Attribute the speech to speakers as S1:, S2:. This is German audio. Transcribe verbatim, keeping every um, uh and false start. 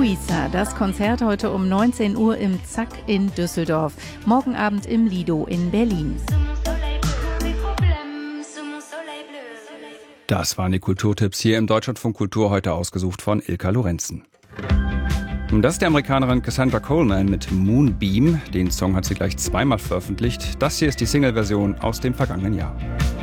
S1: Teresa. Das Konzert heute um neunzehn Uhr im Zack in Düsseldorf. Morgen Abend im Lido in Berlin.
S2: Das waren die Kulturtipps hier im Deutschlandfunk Kultur, heute ausgesucht von Ilka Lorenzen. Das ist die Amerikanerin Cassandra Coleman mit Moonbeam. Den Song hat sie gleich zweimal veröffentlicht. Das hier ist die Single-Version aus dem vergangenen Jahr.